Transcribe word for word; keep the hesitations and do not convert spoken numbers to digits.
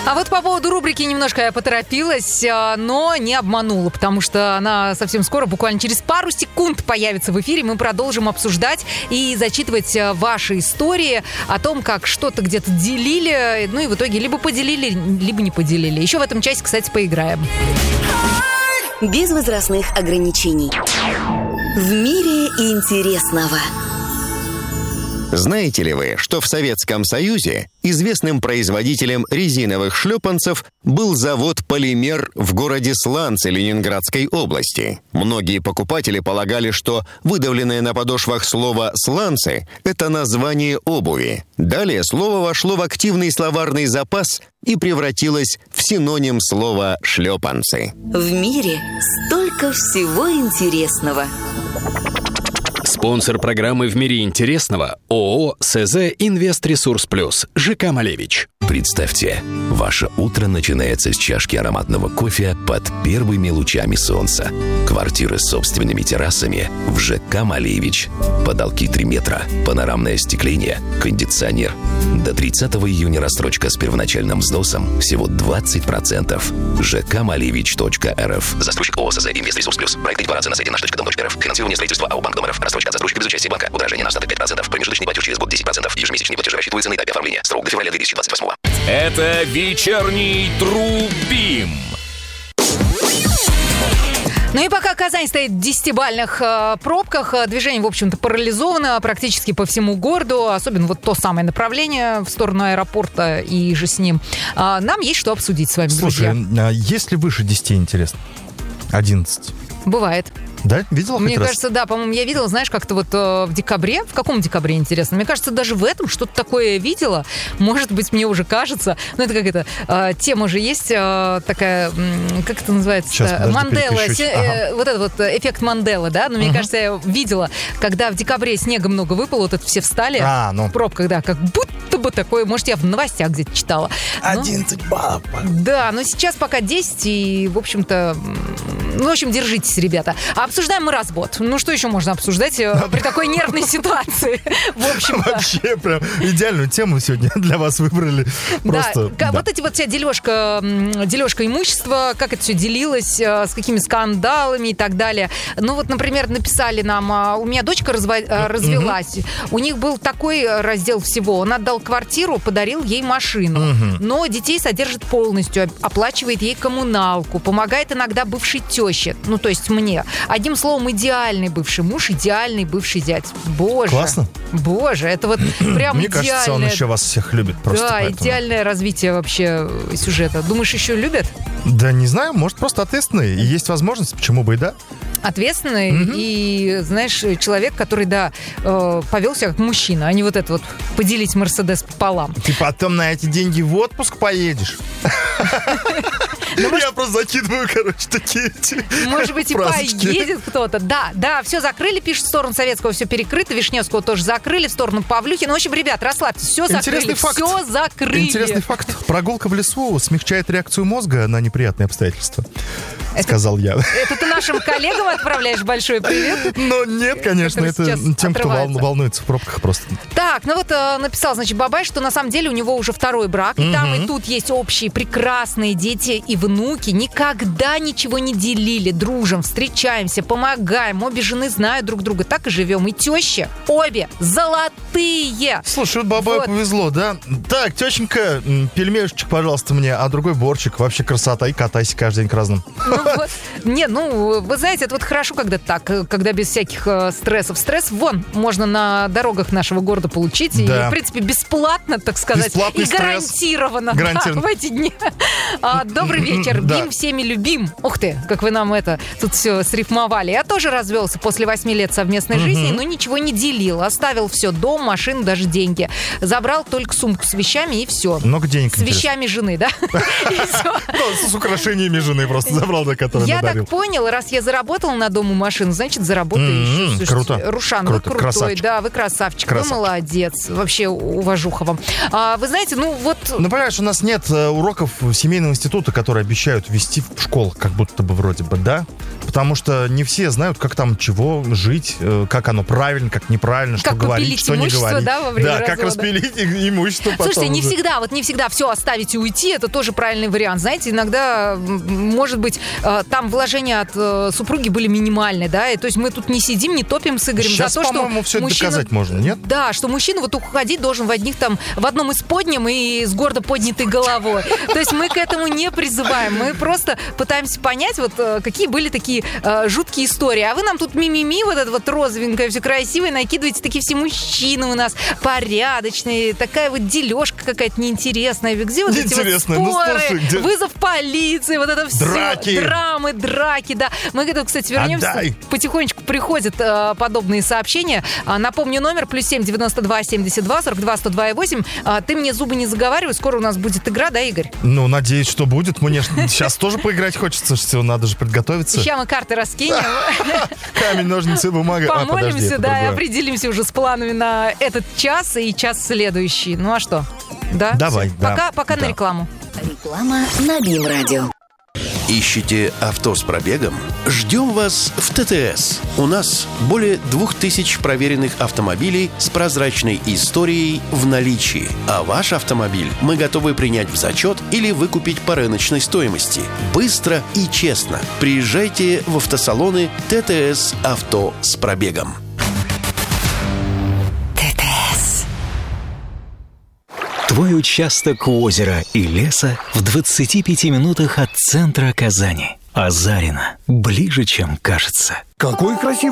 А вот по поводу рубрики немножко я поторопилась, но не обманула, потому что она совсем скоро, буквально через пару секунд появится в эфире. Мы продолжим обсуждать и зачитывать ваши истории о том, как что-то где-то делили, ну и в итоге либо поделили, либо не поделили. Еще в этом часе, кстати, поиграем. Без возрастных ограничений. В мире интересного. Знаете ли вы, что в Советском Союзе известным производителем резиновых шлепанцев был завод «Полимер» в городе Сланцы Ленинградской области? Многие покупатели полагали, что выдавленное на подошвах слово «сланцы» — это название обуви. Далее слово вошло в активный словарный запас и превратилось в синоним слова «шлепанцы». В мире столько всего интересного. Спонсор программы «В мире интересного» ООО СЗ «Инвестресурс Плюс» ЖК «Малевич». Представьте, ваше утро начинается с чашки ароматного кофе под первыми лучами солнца. Квартиры с собственными террасами в ЖК «Малевич». Потолки три метра, панорамное остекление, кондиционер. До тридцатого июня рассрочка с первоначальным взносом всего двадцать процентов. ЖК Малевич точка эр эф. Застройщик ООО СЗ «Инвестресурс Плюс». Проект декларации на сайте наш точка дом точка эр эф. Финансирование строительства АО «Банк Дом РФ». Рассрочка от застройщика без участия банка. Удорожание на остаток пять процентов. Промежуточный платеж через год десять процентов. Ежемесячные платежи рассчитываются на этапе оформления. Срок до февраля две тысячи двадцать восьмого. Это вечерний Трубим. Ну и пока Казань стоит в десятибалльных э, пробках, движение, в общем-то, парализовано практически по всему городу, особенно вот то самое направление в сторону аэропорта и же с ним. Э, нам есть что обсудить с вами, Слушай, друзья. а если выше десяти, интересно? одиннадцать. Бывает. Да? Видела хоть Мне раз? кажется, да, по-моему, я видела, знаешь, как-то вот э, в декабре. В каком декабре, интересно? Мне кажется, даже в этом что-то такое я видела. Может быть, мне уже кажется. Ну, это как это, э, тема же есть э, такая, м, как это называется? Сейчас, подожди, Мандела. переключусь. Се- Ага. э, вот этот вот эффект Манделы, да? Но мне Мгм. кажется, я видела, когда в декабре снега много выпало, вот это все встали А, ну. в пробках, да, как будто бы такое, может, я в новостях где-то читала. Но- одиннадцать баллов. да, но сейчас пока десять, и, в общем-то, ну, в общем, держитесь, ребята. А обсуждаем мы развод. Ну, что еще можно обсуждать э, при такой нервной ситуации? В общем-то. Вообще, прям идеальную тему сегодня для вас выбрали. Просто, Да, да. вот эти вот вся дележка, м, дележка имущества, как это все делилось, э, с какими скандалами и так далее. Ну, вот, например, написали нам, а, у меня дочка разво- э, развелась, у них был такой раздел всего, он отдал квартиру, подарил ей машину, но детей содержит полностью, оплачивает ей коммуналку, помогает иногда бывшей теще, ну, то есть мне. Одним словом, идеальный бывший муж, идеальный бывший зять. Боже. Классно. Боже, это вот прям Мне идеальное. кажется, он еще вас всех любит просто. Да, поэтому. идеальное развитие вообще сюжета. Думаешь, еще любят? Да не знаю, может, просто ответственный. И есть возможность, почему бы и да. Ответственный и, знаешь, человек, который, да, э, повел себя как мужчина, а не вот это вот поделить Мерседес пополам. Ты потом на эти деньги в отпуск поедешь. Я просто закидываю, короче, такие эти Может быть, и фразочки. поедет кто-то. Да, да, все закрыли, пишет, в сторону Советского все перекрыто, Вишневского тоже закрыли, в сторону Павлюхи. Ну, в общем, ребят, расслабьтесь, все закрыли, Интересный факт. все закрыли. Интересный факт. Прогулка в лесу смягчает реакцию мозга на неприятные обстоятельства. Сказал я. Это ты нашим коллегам отправляешь большой привет? Но нет, конечно, это Которые сейчас тем, кто вол- отрываются. волнуется в пробках просто. Так, ну вот э, написал, значит, Бабай, что на самом деле у него уже второй брак, и там Мгм. и тут есть общие прекрасные дети и внуки. Никогда ничего не делили, дружим, встречаемся, помогаем. Обе жены знают друг друга, так и живем. И теща, обе золотые. Слушай, вот Бабаю Вот. повезло, да? Так, тещенька, м, пельмешечек, пожалуйста, мне, а другой борщик. Вообще красота, и катайся каждый день к разным. Ну, вот. Не, ну, вы знаете, это вот хорошо, когда так, э, когда без всяких э, стрессов. Стресс, вон, можно на дорогах нашего города получить. И, Да. в принципе, бесплатно, так сказать. Бесплатный и стресс. гарантированно, да, Гарантированно. в эти дни. А, добрый вечер. Да. Бим всеми любим. Ух ты, как вы нам это тут все срифмовали. Я тоже развелся после восьми лет совместной жизни, но ничего не делил. Оставил все, дом, машину, даже деньги. Забрал только сумку с вещами и все. Много денег, С вещами жены, да? И всё. Ну, с украшениями жены просто забрал, до которой Я надарил. так понял, раз я заработала на дом и машину, значит, заработаю М-м, еще. Слушайте, круто. Рушан, Круто, вы крутой, красавчик. да, вы красавчик, Красавчик. вы молодец. Вообще, уважуха вам. А, вы знаете, ну вот... Ну, понимаешь, у нас нет э, уроков семейного института, которые обещают вести в школах, как будто бы вроде бы, да? Потому что не все знают, как там чего жить, э, как оно правильно, как неправильно, что Как говорить, попилить что не имущество, имущество, да, во время Да, развода. как распилить имущество потом. Слушайте, не уже. всегда, вот не всегда все оставить и уйти, это тоже правильный вариант. Знаете, иногда, м, может быть, э, там вложения от э, супруги были минимальные, да, и то есть мы тут не сидим, не топим с Игорем Сейчас, за то, что по-моему, все это мужчина- доказать можно, нет? Да, что мужчина вот уходить должен в одних там, в одном из подням и с гордо поднятой головой. То есть мы к этому не призываем, мы просто пытаемся понять, вот э, какие были такие э, жуткие истории. А вы нам тут мимими, вот это вот розовенькое, все красивое, накидываете, такие все мужчины у нас порядочные, такая вот дележка какая-то неинтересная. Где вот эти вот Неинтересная, ну, споры, слушай, где- вызов полиции, вот это все. Драки. Драмы, драки, да. Мы к этому, кстати, вернемся. Отдай. Потихонечку приходят э, подобные сообщения. А, напомню, номер плюс семь девяносто два семьдесят два сорок два сто два и восемь. А, ты мне зубы не заговаривай, скоро у нас будет игра, да, Игорь? Ну, надеюсь, что будет. Мне ж сейчас тоже поиграть хочется, что надо же подготовиться. Сейчас мы карты раскинем, Камень, ножницы, бумага. А, подожди, помолимся, это да, и другое. определимся уже с планами на этот час и час следующий. Ну а что? Да? Давай, Всё. да. Пока, пока Да. на рекламу. Реклама на БИМ-радио. Ищете авто с пробегом? Ждем вас в ТТС. У нас более двух тысяч проверенных автомобилей с прозрачной историей в наличии. А ваш автомобиль мы готовы принять в зачет или выкупить по рыночной стоимости. Быстро и честно. Приезжайте в автосалоны ТТС «Авто с пробегом». ТТС. Твой участок у озера и леса в двадцати пяти минутах от центра Казани. Азарина. Ближе, чем кажется. Какой красивый